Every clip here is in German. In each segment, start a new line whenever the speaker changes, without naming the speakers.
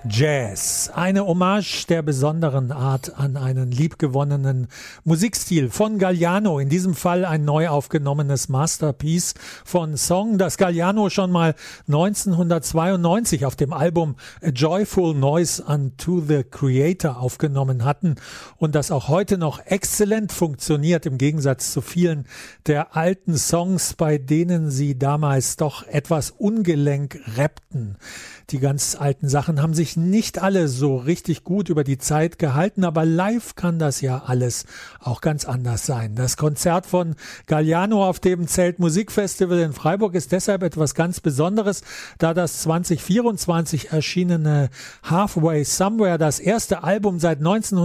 Jazz, eine Hommage der besonderen Art an einen liebgewonnenen Musikstil von Galliano, in diesem Fall ein neu aufgenommenes Masterpiece von Song, das Galliano schon mal 1992 auf dem Album A Joyful Noise Unto the Creator aufgenommen hatten und das auch heute noch exzellent funktioniert, im Gegensatz zu vielen der alten Songs, bei denen sie damals doch etwas ungelenk rappten. Die ganz alten Sachen haben sich nicht alle so richtig gut über die Zeit gehalten, aber live kann das ja alles auch ganz anders sein. Das Konzert von Galliano auf dem Zelt Musikfestival in Freiburg ist deshalb etwas ganz Besonderes, da das 2024 erschienene Halfway Somewhere, das erste Album seit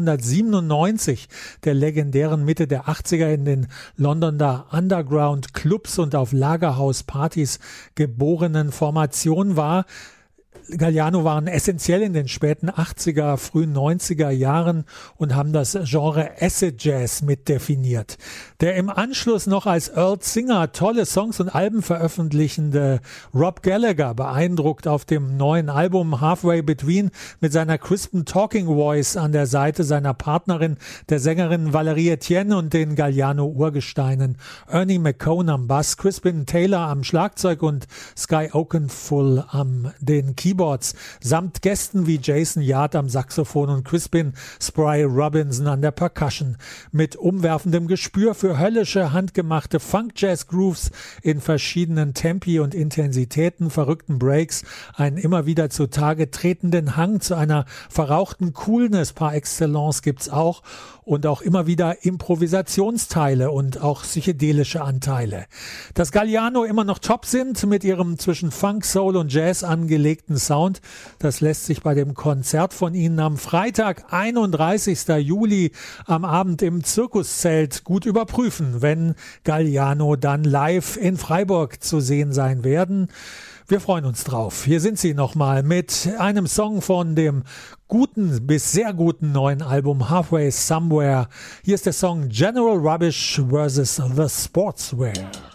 1997 der legendären Mitte der 80er in den Londoner Underground Clubs und auf Lagerhauspartys geborenen Formation war. Galliano waren essentiell in den späten 80er, frühen 90er Jahren und haben das Genre Acid Jazz mitdefiniert. Der im Anschluss noch als Earl Singer tolle Songs und Alben veröffentlichende Rob Gallagher beeindruckt auf dem neuen Album Halfway Between mit seiner crispen Talking Voice an der Seite seiner Partnerin, der Sängerin Valerie Etienne und den Galliano-Urgesteinen Ernie McCone am Bass, Crispin Taylor am Schlagzeug und Sky Oakenfull am den Keyboards, samt Gästen wie Jason Yard am Saxophon und Crispin Spry Robinson an der Percussion. Mit umwerfendem Gespür für höllische, handgemachte Funk-Jazz-Grooves in verschiedenen Tempi und Intensitäten, verrückten Breaks, einen immer wieder zutage tretenden Hang zu einer verrauchten Coolness par excellence gibt's auch und auch immer wieder Improvisationsteile und auch psychedelische Anteile. Dass Galliano immer noch top sind mit ihrem zwischen Funk, Soul und Jazz angelegten Sound, das lässt sich bei dem Konzert von ihnen am Freitag, 31. Juli am Abend im Zirkuszelt gut überprüfen, wenn Galliano dann live in Freiburg zu sehen sein werden. Wir freuen uns drauf. Hier sind sie nochmal mit einem Song von dem guten bis sehr guten neuen Album Halfway Somewhere. Hier ist der Song General Rubbish vs. The Sportswear.